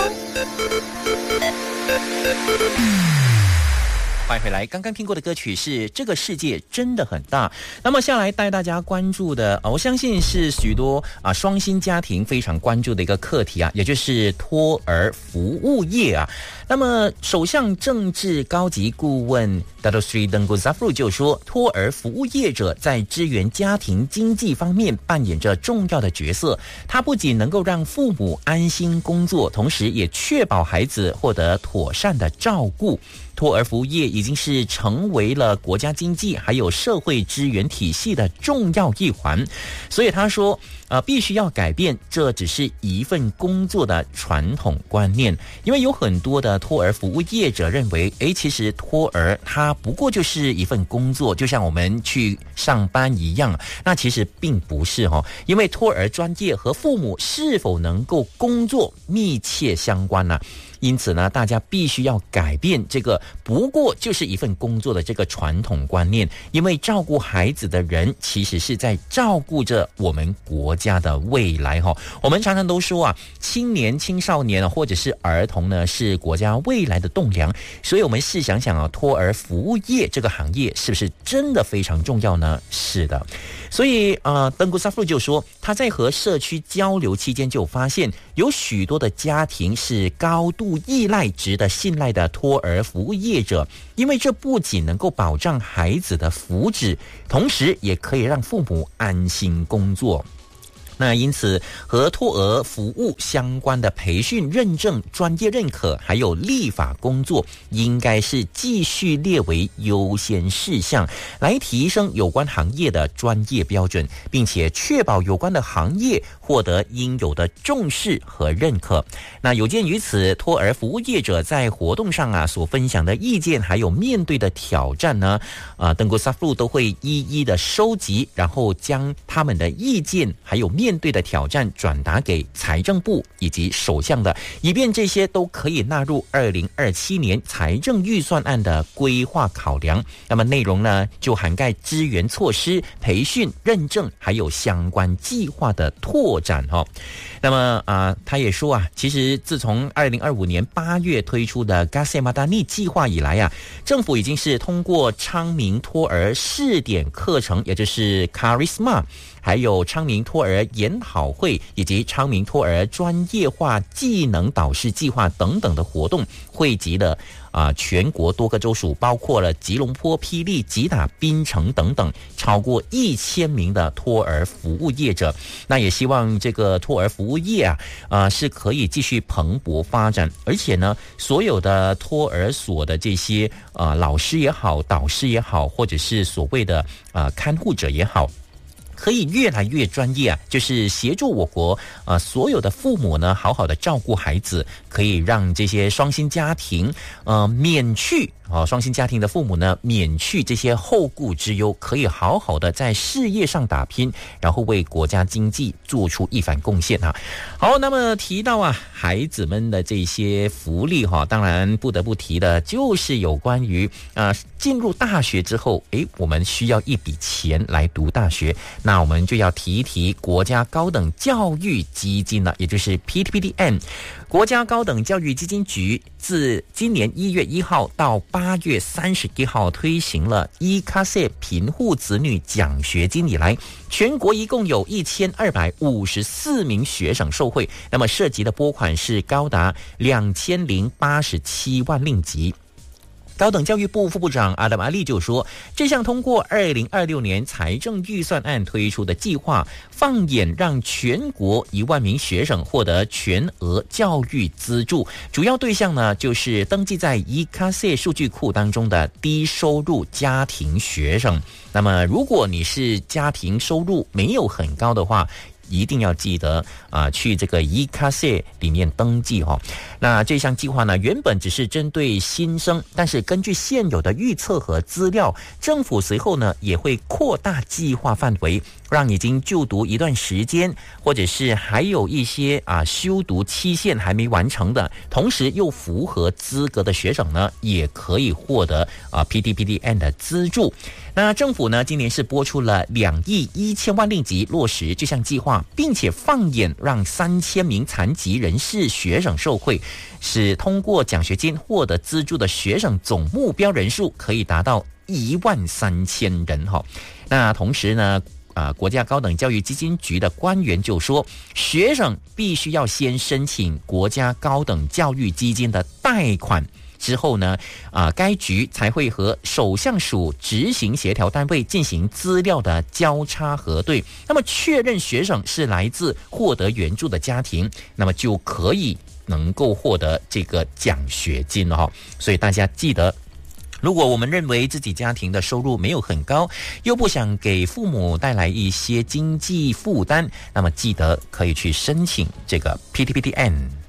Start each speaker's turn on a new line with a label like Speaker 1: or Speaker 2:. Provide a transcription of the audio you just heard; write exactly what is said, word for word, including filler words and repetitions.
Speaker 1: 欢迎回来，刚刚听过的歌曲是《这个世界真的很大》。那么下来带大家关注的，我相信是许多啊双薪家庭非常关注的一个课题啊，也就是托儿服务业啊。那么首相政治高级顾问 Dato Sri Tengku Zafrul 就说，托儿服务业者在支援家庭经济方面扮演着重要的角色。他不仅能够让父母安心工作，同时也确保孩子获得妥善的照顾。托儿服务业已经是成为了国家经济还有社会支援体系的重要一环，所以他说呃，必须要改变这只是一份工作的传统观念。因为有很多的托儿服务业者认为，诶，其实托儿它不过就是一份工作，就像我们去上班一样。那其实并不是哦，因为托儿专业和父母是否能够工作密切相关呢、啊。因此呢，大家必须要改变这个不过就是一份工作的这个传统观念，因为照顾孩子的人其实是在照顾着我们国家的未来哈。我们常常都说啊，青年、青少年或者是儿童呢，是国家未来的栋梁。所以我们试想想啊，托儿服务业这个行业是不是真的非常重要呢？是的。所以呃Tengku Zafrul就说，他在和社区交流期间就发现，有许多的家庭是高度依赖值得信赖的托儿服务业者，因为这不仅能够保障孩子的福祉，同时也可以让父母安心工作。那因此和托儿服务相关的培训认证、专业认可还有立法工作，应该是继续列为优先事项，来提升有关行业的专业标准，并且确保有关的行业获得应有的重视和认可。那有鉴于此，托儿服务业者在活动上啊所分享的意见还有面对的挑战呢，啊Tengku Zafrul都会一一的收集，然后将他们的意见还有面对的挑战转达给财政部以及首相的，以便这些都可以纳入二零二七年财政预算案的规划考量。那么内容呢，就涵盖支援措施、培训、认证还有相关计划的拓展哦。那么啊、呃，他也说啊，其实自从二零二五年八月推出的 Kasih Madani 计划以来啊，政府已经是通过昌明托儿试点课程，也就是 Karisma，还有昌明托儿研讨会以及昌明托儿专业化技能导师计划等等的活动，汇集了啊、呃、全国多个州属，包括了吉隆坡、霹雳、吉打、槟城等等，超过一千名的托儿服务业者。那也希望这个托儿服务业啊，啊、呃、是可以继续蓬勃发展，而且呢，所有的托儿所的这些啊、呃、老师也好、导师也好，或者是所谓的啊、呃、看护者也好，可以越来越专业啊，就是协助我国啊、呃、所有的父母呢，好好的照顾孩子，可以让这些双薪家庭呃免去啊双薪家庭的父母呢免去这些后顾之忧，可以好好的在事业上打拼，然后为国家经济做出一番贡献啊。好，那么提到啊孩子们的这些福利哈，当然不得不提的就是有关于啊、呃、进入大学之后，诶，我们需要一笔钱来读大学。那我们就要提一提国家高等教育基金了，也就是 P T P D M。 国家高等教育基金局自今年一月一号到八月三十一号推行了 E K A S E 贫户子女奖学金以来，全国一共有一千二百五十四名学生受惠，那么涉及的拨款是高达两千零八十七万令吉。高等教育部副部长阿德玛利就说，这项通过二零二六年财政预算案推出的计划，放眼让全国一万名学生获得全额教育资助，主要对象呢就是登记在 E K A S E 数据库当中的低收入家庭学生。那么如果你是家庭收入没有很高的话，一定要记得啊、呃，去这个 E K A S E 里面登记哈、哦。那这项计划呢，原本只是针对新生，但是根据现有的预测和资料，政府随后呢也会扩大计划范围，让已经就读一段时间，或者是还有一些啊修读期限还没完成的，同时又符合资格的学生呢，也可以获得啊 P T P D M 的资助。那政府呢，今年是拨出了两亿一千万令吉落实这项计划。 划，并且放眼让三千名残疾人士学生受惠，使通过奖学金获得资助的学生总目标人数可以达到一万三千人哈。那同时呢，啊、呃，国家高等教育基金局的官员就说，学生必须要先申请国家高等教育基金的贷款。之后呢，啊、呃，该局才会和首相署执行协调单位进行资料的交叉核对，那么确认学生是来自获得援助的家庭，那么就可以能够获得这个奖学金了哈。所以大家记得，如果我们认为自己家庭的收入没有很高，又不想给父母带来一些经济负担，那么记得可以去申请这个 P T P T N。